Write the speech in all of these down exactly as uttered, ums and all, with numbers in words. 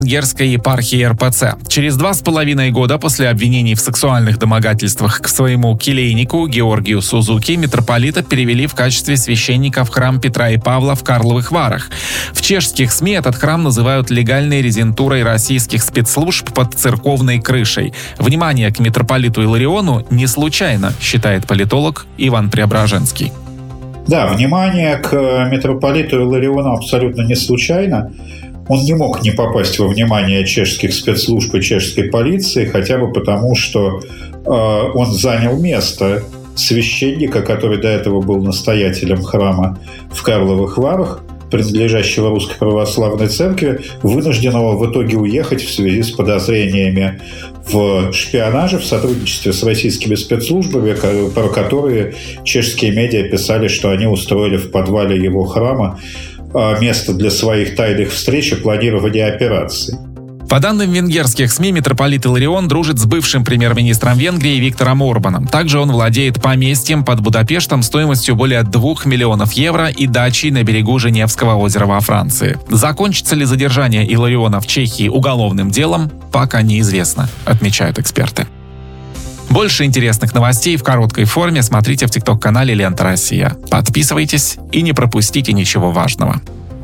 Венгерской епархии эр пэ цэ. Через два с половиной года после обвинений в сексуальных домогательствах к своему келейнику Георгию Сузуки митрополита перевели в качестве священника в храм Петра и Павла в Карловых Варах. В чешских СМИ этот храм называют легальной резидентурой российских спецслужб под церковной крышей. Внимание к митрополиту Илариону не случайно, считает политолог Иван Преображенский. Да, внимание к митрополиту Илариону абсолютно не случайно. Он не мог не попасть во внимание чешских спецслужб и чешской полиции, хотя бы потому, что э, он занял место священника, который до этого был настоятелем храма в Карловых Варах, принадлежащего Русской Православной Церкви, вынужденного в итоге уехать в связи с подозрениями в шпионаже, в сотрудничестве с российскими спецслужбами, про которые чешские медиа писали, что они устроили в подвале его храма место для своих тайных встреч и планирования операций. По данным венгерских СМИ, митрополит Иларион дружит с бывшим премьер-министром Венгрии Виктором Орбаном. Также он владеет поместьем под Будапештом стоимостью более двух миллионов евро и дачей на берегу Женевского озера во Франции. Закончится ли задержание Илариона в Чехии уголовным делом, пока неизвестно, отмечают эксперты. Больше интересных новостей в короткой форме смотрите в тикток-канале «Лента Россия». Подписывайтесь и не пропустите ничего важного.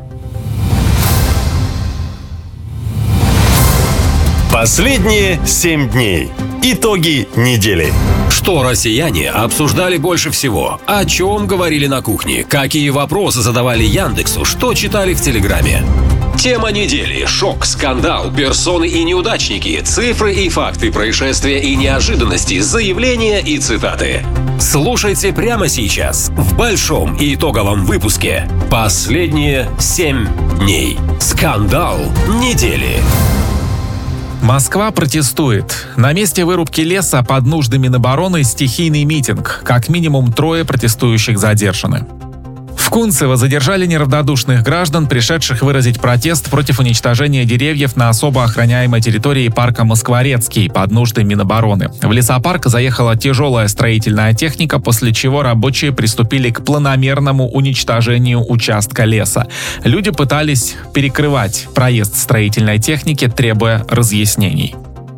Последние семь дней. Итоги недели. Что россияне обсуждали больше всего? О чем говорили на кухне? Какие вопросы задавали Яндексу? Что читали в Телеграме? Тема недели. Шок, скандал, персоны и неудачники, цифры и факты, происшествия и неожиданности, заявления и цитаты. Слушайте прямо сейчас в большом и итоговом выпуске «Последние семь дней». Скандал недели. Москва протестует. На месте вырубки леса под нужды Минобороны стихийный митинг. Как минимум трое протестующих задержаны. В Кунцево задержали неравнодушных граждан, пришедших выразить протест против уничтожения деревьев на особо охраняемой территории парка Москворецкий под нужды Минобороны. В лесопарк заехала тяжелая строительная техника, после чего рабочие приступили к планомерному уничтожению участка леса. Люди пытались перекрывать проезд строительной техники, требуя разъяснений.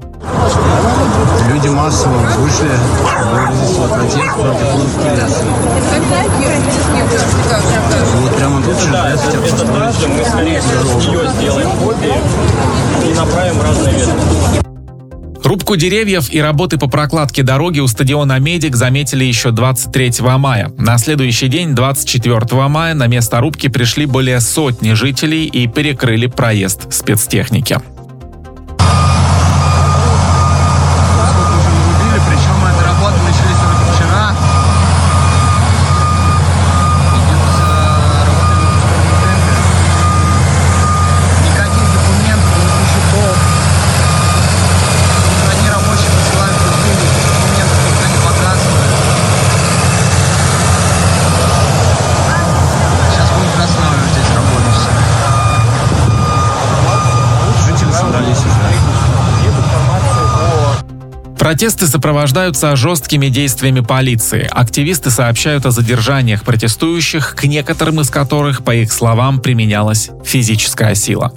Люди массово вышли, выразить свой протест против вырубки леса. Вот прямо тут же лес хотят построить. Мы, скорее всего, ее сделаем копии и направим в разные ветки. Рубку деревьев и работы по прокладке дороги у стадиона «Медик» заметили еще двадцать третьего мая. На следующий день, двадцать четвертого мая, на место рубки пришли более сотни жителей и перекрыли проезд спецтехники. Протесты сопровождаются жесткими действиями полиции. Активисты сообщают о задержаниях протестующих, к некоторым из которых, по их словам, применялась физическая сила.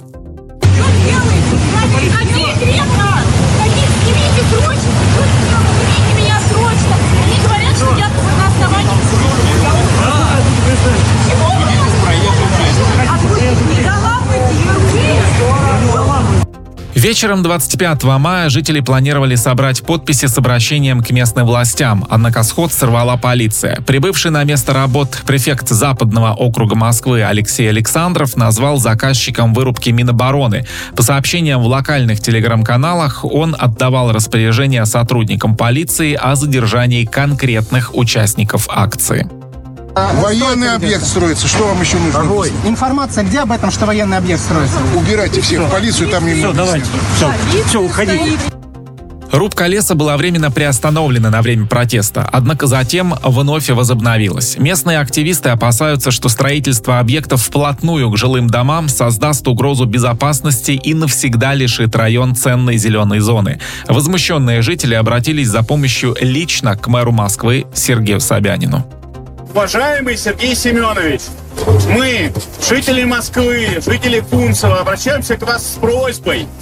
Вечером двадцать пятого мая жители планировали собрать подписи с обращением к местным властям, однако сход сорвала полиция. Прибывший на место работ префект Западного округа Москвы Алексей Александров назвал заказчиком вырубки Минобороны. По сообщениям в локальных телеграм-каналах, он отдавал распоряжение сотрудникам полиции о задержании конкретных участников акции. Военный объект строится. Что вам еще нужно? Ой, информация где об этом, что военный объект строится? Убирайте всех в полицию, там не Все, давайте. Все, все, уходите. Рубка леса была временно приостановлена на время протеста, однако затем вновь возобновилась. Местные активисты опасаются, что строительство объектов вплотную к жилым домам создаст угрозу безопасности и навсегда лишит район ценной зеленой зоны. Возмущенные жители обратились за помощью лично к мэру Москвы Сергею Собянину. Уважаемый Сергей Семенович, мы, жители Москвы, жители Кунцева, обращаемся к вас с просьбой